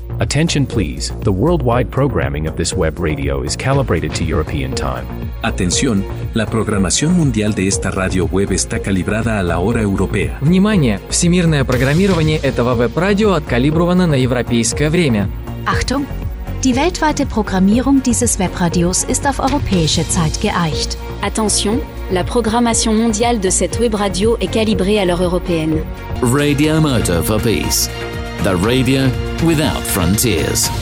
Attention please, the worldwide programming of this web radio is calibrated to European time. Atención, la programación mundial de esta radio web está calibrada a la hora europea. Внимание! Всемирное программирование этого веб-радио откалибровано на европейское время. Achtung! Die weltweite Programmierung dieses Webradios ist auf europäische Zeit geeicht. Attention, la programmation mondiale de cette web radio est calibrée à l'heure européenne. Radio Moto for Peace. The radio without frontiers.